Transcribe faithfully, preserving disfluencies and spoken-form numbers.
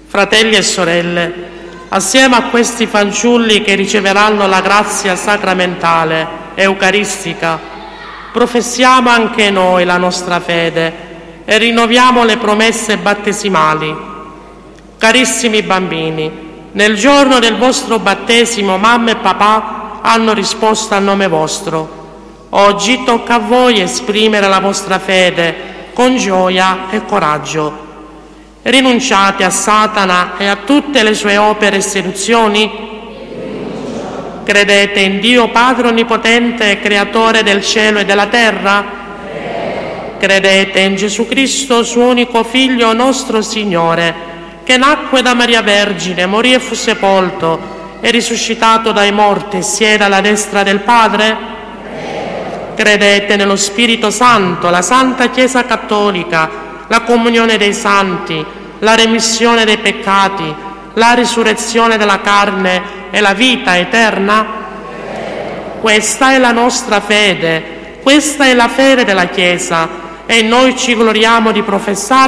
Fratelli e sorelle, assieme a questi fanciulli che riceveranno la grazia sacramentale, eucaristica, professiamo anche noi la nostra fede e rinnoviamo le promesse battesimali. Carissimi bambini, nel giorno del vostro battesimo mamma e papà hanno risposto a nome vostro. Oggi tocca a voi esprimere la vostra fede con gioia e coraggio. Rinunciate a Satana e a tutte le sue opere e seduzioni? Credete in Dio Padre Onnipotente, Creatore del cielo e della terra? Credete in Gesù Cristo, suo unico Figlio, nostro Signore, che nacque da Maria Vergine, morì e fu sepolto, e risuscitato dai morti e siede alla destra del Padre? Credete nello Spirito Santo, la Santa Chiesa Cattolica, la comunione dei santi, la remissione dei peccati, la risurrezione della carne e la vita eterna? Questa è la nostra fede, questa è la fede della Chiesa, e noi ci gloriamo di professare